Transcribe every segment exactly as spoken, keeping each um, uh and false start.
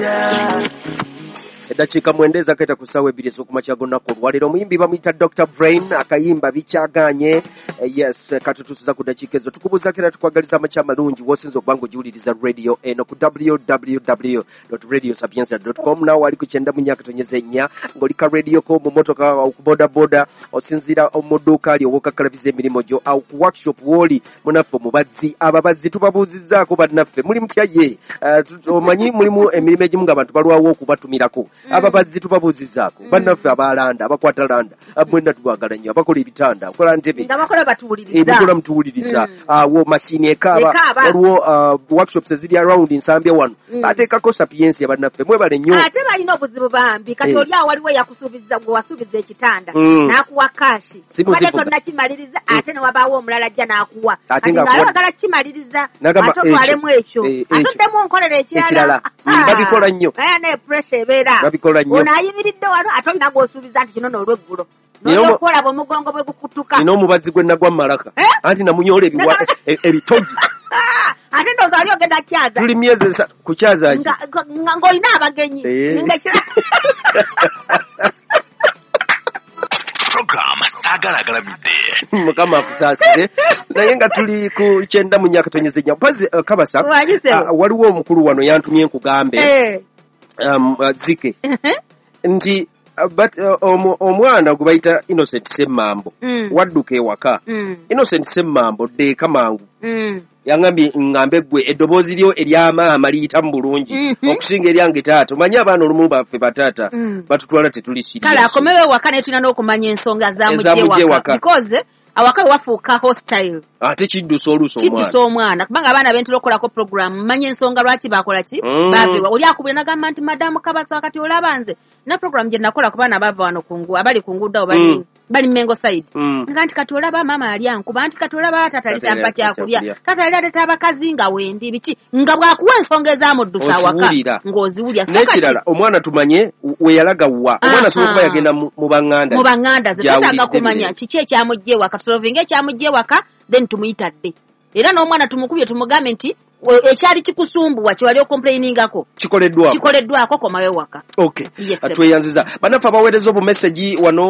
Eddakiika mwendeza keta kusawa ebiri ez'okumakya gonna ku lwaliro omuyimbi bamuyita Doctor Brain akayimba bikyaganye. Yes, katutusiza ku ddakiika ezo tukubuuza kera tukwagaliza amakya amalungi w'osinza okuba ng'ogiwuliriza radio eno ku w w w dot radio sapienza dot com nawe wali ku kyenda mu nnya katonyeza ennya ng'oli ka radio ko mu motoka ku boda boda osinzira mu dduuka ali ow'okakalabiza emirimu gyo awo ku workshop w'oli munaffe omubazzi ababazzi tubabuuzizzaako bannaffe muli mutya ye omanyi mulimu emirimu egimu ng'abantu balwawo okubatumirako ababazzi tubabuuzizzaako bannaffe abaalanda abakwata landa mwenna tubagala nnyo abakola ebitanda abakola ntebe ebikola mutuwuliriza awo masiini ekaaba waliwo workshops eziri around nsambya wano bateekako sapiensi ya bannaffe mwebale nnyo ate balina obuzibu bambi kati oli awo waliwo eyakusuubiza gwe wasuubiza ekitanda n'akuwa kaashi ate tonnakimaliriza ate ne wabaawo omulala ajja n'akuwa ati ngaali wagala kimaliriza ate otwalemu ekyo ate oddemu onkolera ekirala babikola nnyo naye ne pressure ebeera babikola nnyo ono ayimiridde wano ate olina gw'osuubiza nti kino n'olweggulo n'olwokolaba omugongo bwe gukutuka nina omubazzi gwe nagwa mu malaka anti namunyoola ebitogi ate ndowooza wali ogenda kyaza tuli myezi esatu ku kyaza ki ng'olina abagenyi Programa Sagalagala Midde. Mukama akusaasire naye nga tuli ku kyenda mu nnya katonyeza ennya mpazi kabasa waliwo omukulu wano yantumye nkugambe zike nti omwana gwe bayita Innocent Semmambo wadduka ewaka Innocent Semmambo ddeeka mangu yangambye ngambe gwe eddoboozi lyo eryamaama liyitamu bulungi okusinga eryange taata omanyi abaana olumu baffe bataata batutwala tetuli sirias kale akomewo ewaka naye tulina n'okumanya ensonga zamugye waka because awaka wafuuka hostile ate kiddusa oluusi omwana kiddusa omwana kubanga abaana bentera okukolako programu manya ensonga lwaki bakola ki babewa oli akubira nagamba nti madamu Kabasa wakati olaba nze na programu gye nakola ku baana bava wano kungu abali kunguddawo bali bali Mengo side nga nti kati olaba maama ali ankuba nti kati olaba taata ali tampa kyakulya taata ali ateta abakazi nga wendi biki nga bwakuwa ensonga ezamuddusa awaka ng'oziwulya n'ekirala omwana tumanye we yalaga wa omwana asobola okuba yagenda mu baŋŋanda mu baŋŋanda ze tetaaga kumanya kiki ekyamugye ewaka tusolvinga ekyamugye ewaka then tumuyitadde era n'omwana tumukubye tumugambe nti ekyali kikusumbuwa kiwali okomplainingako kikoleddwako kikoleddwako komawe waka okay yes, atweyanziza banafa abaweereza obu message wano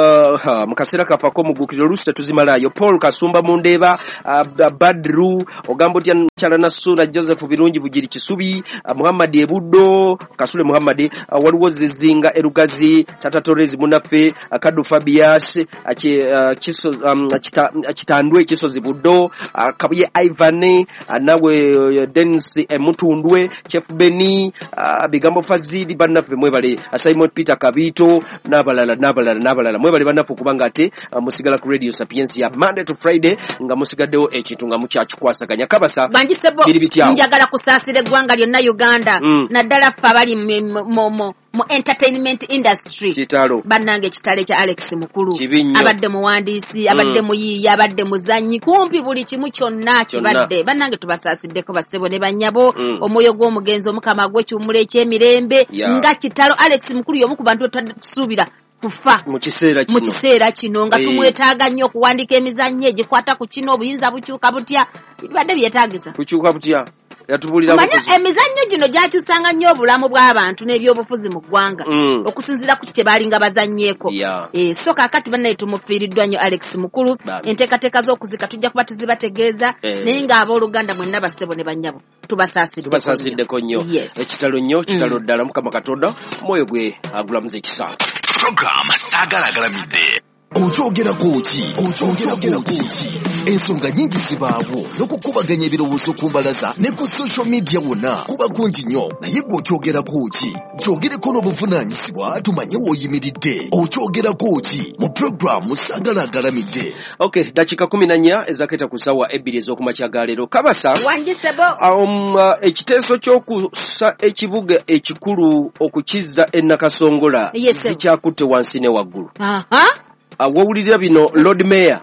uh, mu kaseera kapako mugukiriro oluusi tetuzimalayo Paul Kasumba Mundeeba uh, Badru ogamba otya Kyala Nassu na Joseph Birungi Bugiri Kisubi uh, Muhammad Ebuddo Kasule Muhammad uh, waliwo Zizinga Erugazi Tata Torres Munaffe uh, Kadu Fabias achi uh, kiso um, chita, Kitandwe Kisozi Buddo uh, Kabuye Ivan uh, nawe Dennis Emutundwe Chef Beni uh, Bigambo Fazidi bannaffe mwebale Simon Peter Kabito n'abalala n'abalala n'abalala mwebale bannaffe kubanga ate uh, musigala ku Radio Sapienza ya Monday to Friday nga musigaddewo ekintu nga mukyakikwasaganya Kabasa biri bityawo njagala kusaasira eggwanga lyonna Uganda mm. naddala ffe abali mu mu entertainment industry kitalo bannange kitale kya Alex Mukulu Kibinyo. abadde muwandiisi abadde mm. muyiiya abadde muzanyi kumpi buli kimu kyonna kibadde bannange tubasaasideko basebo ne banyabo mm. omwoyo gw'omugenzi omukama gwe kiwumula ekyemirembe yeah. nga kitalo Alex Mukulu y'omu ku bantu tusuubira kufa mu kiseera kino mu kiseera kino nga tumwetaaga nnyo okuwandika emizannyo egikwata ku kino obuyinza bukyuka butya bibadde byetaagisa bukyuka butya yatubulira manya emizannyo gino gyakyusanga nnyo obulamu bw'abantu n'ebyobufuzi mu ggwanga mm. okusinziira ku kye baalinga bazannyeeko yeah. e, so kaakati bannaye tumufiiriddwa nnyo Alex Mukulu enteekateeka z'okuzika tujja kuba tuzibategeeza eh. naye ng'abooluganda mwenna bassebo ne bannyabo tubasaasideko nnyo yes. ekitalo nnyo kitalo ddala mm. Mukama Katonda omwoyo gwe agulamuza ekisango Programa Sagalagala Midde. Okyogera kuki okyogera kuki ensonga nyingi zibaawo n'okukubaganya ebirowoozo ku mbalaza ne ku social media wonna kuba kungi nnyo naye gwe okyogera kuki kyogereko n'obuvunaanyizibwa tumanye w'oyimiridde okyogera kuki mu programu Sagalagala Midde. Okay dakika kumi na nnya ezaketa ku ssaawa ebbiri ez'okumakya ga leero Kabasa wangisebo um, uh, ekiteeso ky'okussa ekibuga ekikulu okukizza e Nakasongola yes, zikyakutte wansi ne waggulu aha Uh, wawulira bino Lord Mayor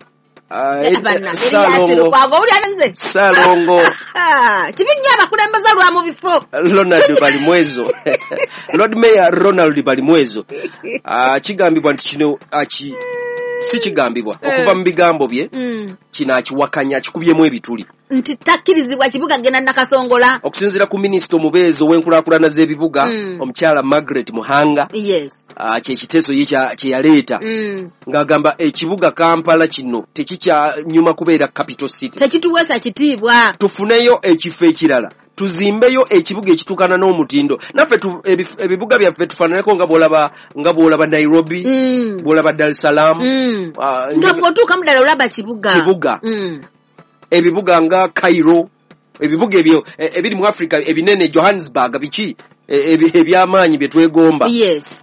uh, Salongo Salongo kibinnyo abakulembeza lwa mu bifo Ronald Balimwezo Lord Mayor Ronald Balimwezo uh, kigambibwa nti kino aki si kigambibwa okuva mu bigambo bye kino akiwakanya akikubyemu ebituli nti takkirizibwa kibuga genda nakasongola okusinziira ku minisita omubeezi ow'enkulaakulana z'ebibuga omukyala Margaret Muhanga yes kyekiteeso ye kye yaleeta ng'agamba ekibuga Kampala kino tekikyanyuma kubeera capital city tekituweesa kitiibwa tufuneyo ekifo ekirala tuzimbeyo ekibuga ekitukana n'omutindo naffe ebibuga byaffe tufaananeko nga bwolaba nga bwolaba Nairobi bwolaba Dar es Salaam nga bw'otuuka mu ddala olaba kibuga kibuga ebibuga nga Cairo ebibuga ebyo ebiri mu Africa ebinene Johannesburg biki ebyamaanyi bye twegomba yes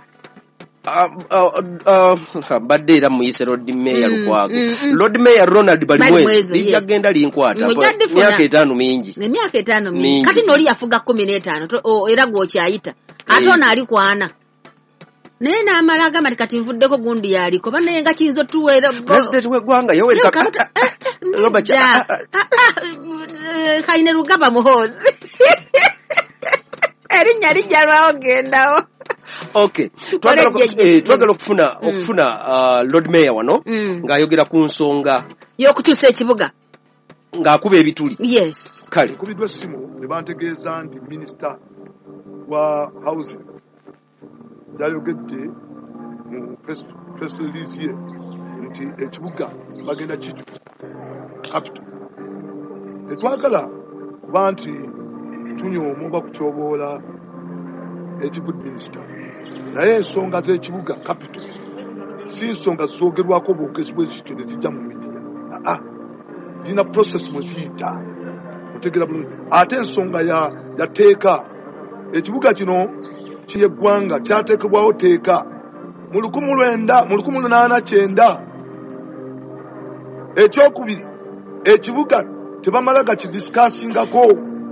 badde era muyise Lord Mayor Lukwago Lord Mayor Ronald Balimwezi lijja genda linkwata myaka etaano mingi emyaka etaano mingi kati noli yafuga kumi n'etaano era gwokyayita ate ono ali kwana naye n'amala agamba ti kati nvuddeko gundi yaliko banaye nga kiyinza otuweera president w'eggwanga Yoweri Kayine Rugaba Muhoozi erinnya lijja lwawo gendawo okay twagala okufuna okufuna Lord Mayor wano ng'ayogera ku nsonga y'okukyusa ekibuga ng'akuba ebituli yes kale kubiddwa essimu ne bantegeeza nti minisita wa housing yayogedde mu press release ye nti ekibuga bagenda kikyusa capital tetwagala kuba nti tunyooma oba kutyoboola ekibud minisita naye ensonga z'ekibuga capital si nsonga zoogerwako bwogezi bwe zityo ne zijja mu midiya aa zirina process mwe ziyita otegera bulungi ate ensonga ya yateeka ekibuga kino ky'eggwanga kyateekebwawo teeka mu lukumi lwenda mu lukumi lunaana kyenda ekyokubiri ekibuga tebamala gakidisikasingako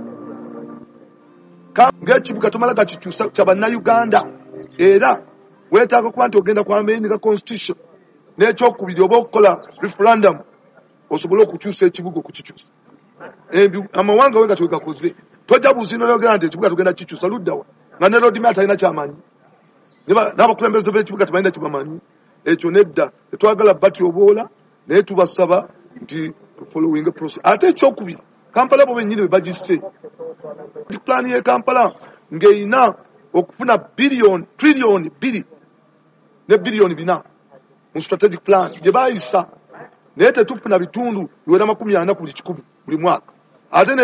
ng'ekibuga tomala gakikyusa kya bannayuganda era weetaaga kuba nti ogenda kwameenyeka constitution n'ekyokubiri oba okukola referendum osobole okukyusa ekibuga okukikyusa amawanga we nga twegakoze tojja buuzinno yogera nti ekibuga tugenda kikyusa luddawa nga ne Lord Mayor talina kyamanyi n'abakulembeze b'ekibuga tebalina kibamanyi ekyo nedda tetwagala batyoboola naye tubasaba nti following process ate ekyokubiri Kampala bo bennyini be bagisse plan ye Kampala ng'eyina okufuna billion trillion biri ne billion bina mu strategic plan gye baayisa naye tetufuna bitundu biwera makumi ana ku buli kikumi buli mwaka ate